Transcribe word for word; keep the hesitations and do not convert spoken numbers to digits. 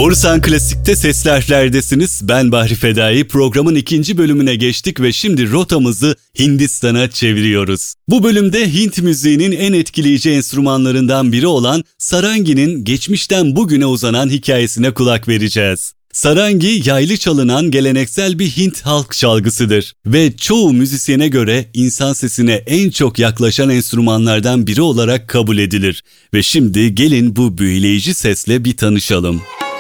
Borusan Klasik'te Sesli Harfler'desiniz. Ben Bahri Fedai. Programın ikinci bölümüne geçtik ve şimdi rotamızı Hindistan'a çeviriyoruz. Bu bölümde Hint müziğinin en etkileyici enstrümanlarından biri olan sarangi'nin geçmişten bugüne uzanan hikayesine kulak vereceğiz. Sarangi, yaylı çalınan geleneksel bir Hint halk çalgısıdır ve çoğu müzisyene göre insan sesine en çok yaklaşan enstrümanlardan biri olarak kabul edilir. Ve şimdi gelin bu büyüleyici sesle bir tanışalım.